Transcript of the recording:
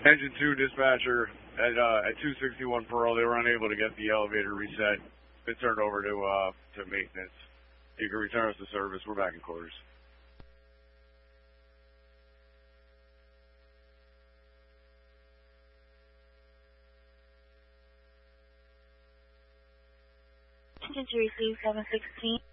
Engine 2 dispatcher at 261 Pearl. They were unable to get the elevator reset. Been turned over to maintenance. You can return us to service. We're back in quarters. Engine to receive 716.